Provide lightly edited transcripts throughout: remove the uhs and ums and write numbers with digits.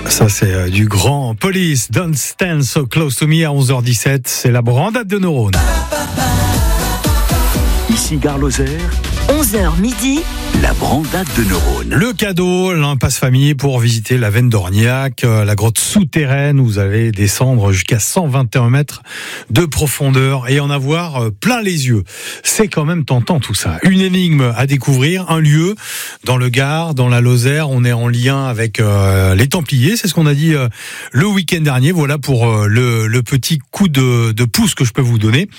Ça, c'est du grand Police. Don't stand so close to me à 11h17. C'est la brandade de neurones. Ici Gare Lozère, 11h midi, la brandade de neurones. Le cadeau, l'impasse famille pour visiter la Veine d'Orniac, la grotte souterraine où vous allez descendre jusqu'à 121 mètres de profondeur et en avoir plein les yeux. C'est quand même tentant tout ça. Une énigme à découvrir, un lieu dans le Gard, dans la Lozère. On est en lien avec les Templiers, c'est ce qu'on a dit le week-end dernier. Voilà pour le petit coup de pouce que je peux vous donner.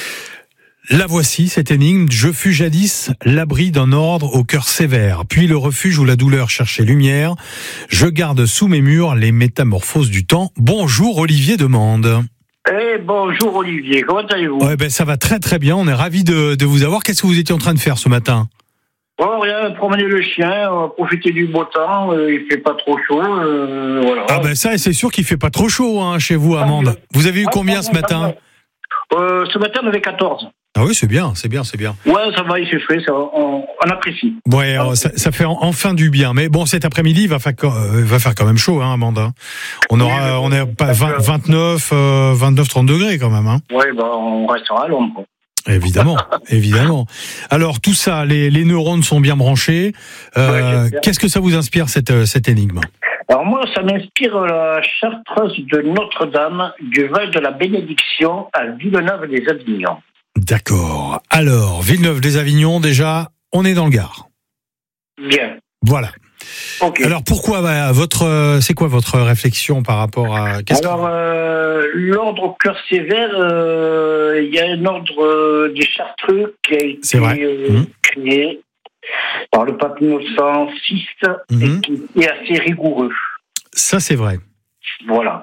La voici, cette énigme. Je fus jadis l'abri d'un ordre au cœur sévère, puis le refuge où la douleur cherchait lumière. Je garde sous mes murs les métamorphoses du temps. Bonjour Olivier demande. Bonjour Olivier, comment allez-vous? Ça va très très bien, on est ravis de vous avoir. Qu'est-ce que vous étiez en train de faire ce matin? Rien, promener le chien, profiter du beau temps, il fait pas trop chaud, voilà. Ça, c'est sûr qu'il fait pas trop chaud chez vous, Amande. Vous avez eu combien ce matin? Ce matin on avait 14. Ah oui, c'est bien. Ouais, ça va, il fait frais, on apprécie. Ouais, ça fait enfin du bien. Mais bon, cet après-midi, il va faire quand même chaud, Amanda. On est pas 29, 30 degrés quand même. Ouais, on restera à l'ombre. Évidemment. Alors, tout ça, les neurones sont bien branchés. Qu'est-ce que ça vous inspire, cette énigme? Alors moi, ça m'inspire la chartreuse de Notre-Dame du Val de la Bénédiction à Villeneuve-les-Avignon. D'accord. Alors, Villeneuve-les-Avignon, déjà, on est dans le Gard. Bien. Voilà. Okay. Alors, pourquoi c'est quoi votre réflexion par rapport à... l'ordre au cœur sévère, il y a un ordre des Chartreux qui a été créé par le pape Innocent VI et qui est assez rigoureux. Ça, c'est vrai. Voilà.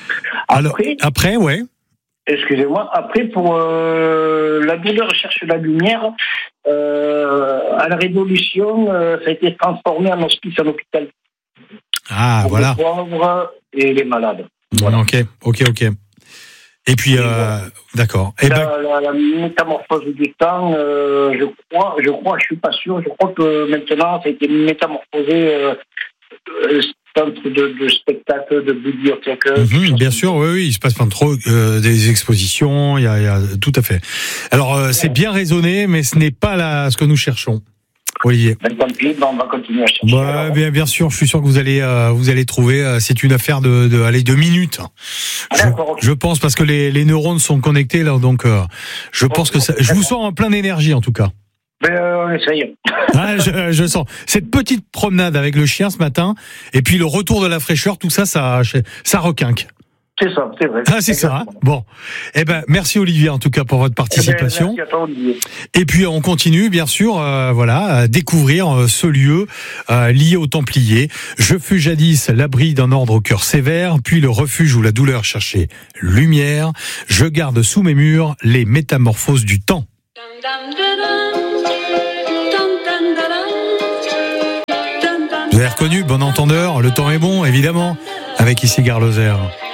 Après, ouais. Excusez-moi. Après, pour la douleur cherche la lumière, à la Révolution, ça a été transformé en hospice, en hôpital. Ah, pour voilà. Les pauvres et les malades. Voilà. Ok. Et puis, d'accord. La métamorphose du temps, je suis pas sûr, je crois que maintenant, ça a été métamorphosé centre de spectacle, de bibliothèque. Bien sûr, oui, il se passe plein de trop des expositions, il y a tout à fait. Alors c'est bien raisonné, mais ce n'est pas ce que nous cherchons, Olivier. Tant pis, on va continuer à chercher. Bien sûr, je suis sûr que vous allez trouver. C'est une affaire de minutes. Je pense parce que les neurones sont connectés là, donc je pense que je vous sens en pleine énergie en tout cas. On essaye. Je sens cette petite promenade avec le chien ce matin, et puis le retour de la fraîcheur, tout ça requinque. C'est ça, c'est vrai. C'est ça. Bon, merci Olivier en tout cas pour votre participation. Merci à toi, Olivier. Et puis on continue bien sûr, à découvrir ce lieu lié aux Templiers. Je fus jadis l'abri d'un ordre au cœur sévère, puis le refuge où la douleur cherchait lumière. Je garde sous mes murs les métamorphoses du temps. Vous avez reconnu, bon entendeur, le temps est bon, évidemment, avec ici Gare Lozère.